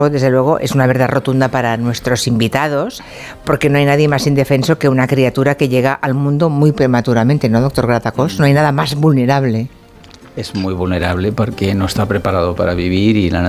Desde luego es una verdad rotunda para nuestros invitados, porque no hay nadie más indefenso que una criatura que llega al mundo muy prematuramente, ¿no, doctor Gratacós? No hay nada más vulnerable. Es muy vulnerable porque no está preparado para vivir y la